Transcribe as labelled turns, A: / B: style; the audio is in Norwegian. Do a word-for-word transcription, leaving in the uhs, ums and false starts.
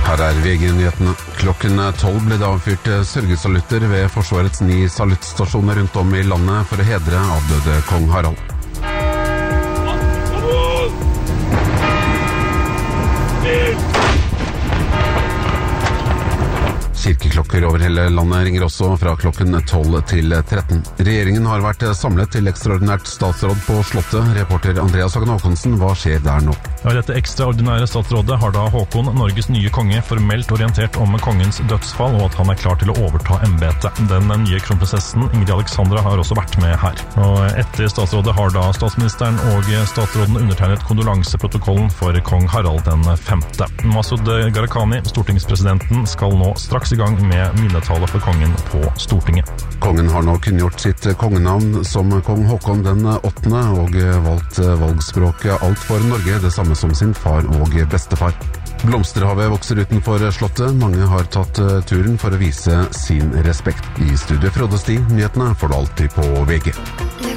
A: Her er V G-nyhetene. Klokken tolv ble det avfyrt sørgesalutter ved Forsvarets ni saluttstasjoner rundt om i landet for å hedre avdøde kong Harald. Kirkeklokker over hele landet ringer også fra klokken tolv til tretten. Regjeringen har vært samlet til ekstraordinært statsråd på Slottet. Reporter Andreas Hagen Håkonsen, hva skjer der nå?
B: Ja, dette ekstraordinære statsrådet har da Håkon, Norges nye konge, formelt orientert om kongens dødsfall og at han er klar til å overta embetet. Den nye kronprinsessen Ingrid Alexandra har også vært med her. Og etter statsrådet har da statsministeren og statsråden undertegnet kondolanseprotokollen for kong Harald den femte. Masud Gharahkhani, stortingspresidenten, skal nå straks i gang med minnetale for kongen på Stortinget.
A: Kongen har nå kunngjort sitt kongenavn som kong Håkon den åttende og valgt valgspråket Alt for Norge, det samme som sin far og bestefar. Blomsterhavet vokser utenfor Slottet. Mange har tatt turen for å vise sin respekt. I studio Frode Sti, nyhetene får du alltid på V G.